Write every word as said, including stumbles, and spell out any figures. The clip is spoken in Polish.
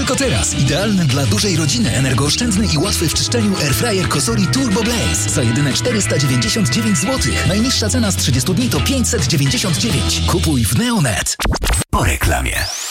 Tylko teraz. Idealny dla dużej rodziny, energooszczędny i łatwy w czyszczeniu airfryer Cosori Turbo Blaze. Za jedyne czterysta dziewięćdziesiąt dziewięć złotych. Najniższa cena z trzydziestu dni to pięćset dziewięćdziesiąt dziewięć. Kupuj w Neonet. Po reklamie.